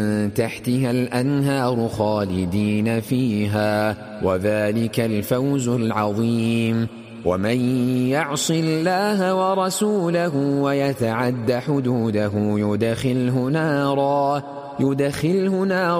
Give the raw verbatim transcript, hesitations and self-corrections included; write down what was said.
تحتها الأنهار خالدين فيها، وذلك الفوز العظيم. ومن يعص الله ورسوله ويتعد حدوده يدخله نارا يدخله نارا